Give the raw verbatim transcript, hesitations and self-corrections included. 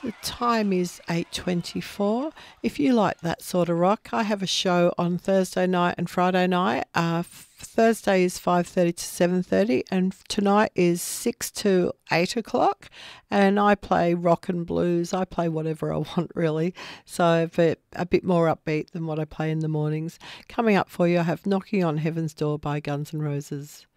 The time is eight twenty-four. If you like that sort of rock, I have a show on Thursday night and Friday night. Uh, Thursday is five thirty to seven thirty, and tonight is six to eight o'clock. And I play rock and blues. I play whatever I want, really. So but a bit more upbeat than what I play in the mornings. Coming up for you, I have Knocking on Heaven's Door by Guns N' Roses.